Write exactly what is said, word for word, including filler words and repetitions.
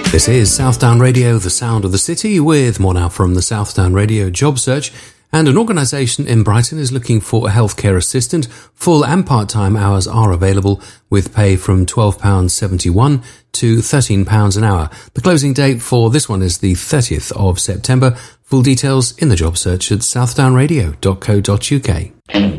This is Southdown Radio, the sound of the city, with more now from the Southdown Radio job search. And an organisation in Brighton is looking for a healthcare assistant. Full and part-time hours are available, with pay from twelve pounds seventy-one to thirteen pounds an hour. The closing date for this one is the thirtieth of September. Full details in the job search at southdown radio dot co dot uk.